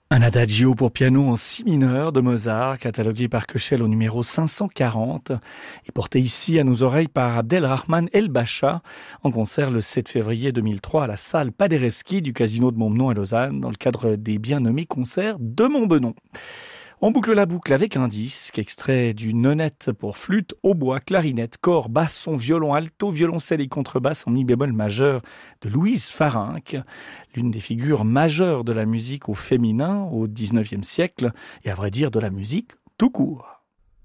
Un adagio pour piano en si mineur de Mozart, catalogué par Köchel au numéro 540 et porté ici à nos oreilles par Abdelrahman El-Bacha en concert le 7 février 2003 à la salle Paderewski du Casino de Montbenon à Lausanne dans le cadre des bien nommés concerts de Montbenon. On boucle la boucle avec un disque, extrait du nonette pour flûte, hautbois, clarinette, cor, basson, violon, alto, violoncelle et contrebasse en mi bémol majeur de Louise Farinck, l'une des figures majeures de la musique au féminin au XIXe siècle et à vrai dire de la musique tout court.